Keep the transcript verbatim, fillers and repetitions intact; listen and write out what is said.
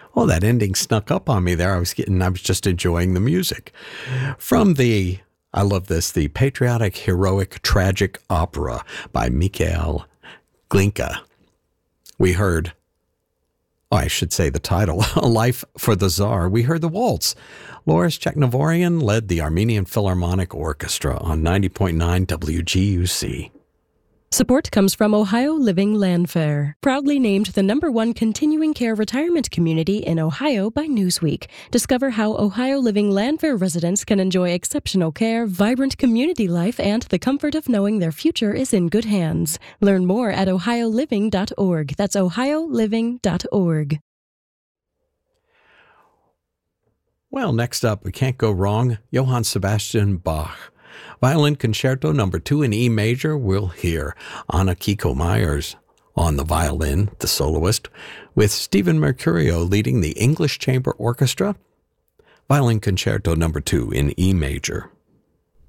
Oh, that ending snuck up on me there. I was getting, I was just enjoying the music. From the, I love this, the Patriotic, Heroic, Tragic Opera by Mikhail Glinka. We heard, oh, I should say the title, A Life for the Tsar. We heard the waltz. Loris Cheknovorian led the Armenian Philharmonic Orchestra on ninety point nine W G U C. Support comes from Ohio Living Land Fair, proudly named the number one continuing care retirement community in Ohio by Newsweek. Discover how Ohio Living Land Fair residents can enjoy exceptional care, vibrant community life, and the comfort of knowing their future is in good hands. Learn more at ohio living dot org. That's ohio living dot org. Well, next up, we can't go wrong, Johann Sebastian Bach. Violin Concerto Number two in E major, we'll hear Anna Kiko Myers on the violin, the soloist, with Stephen Mercurio leading the English Chamber Orchestra. Violin Concerto Number two in E major.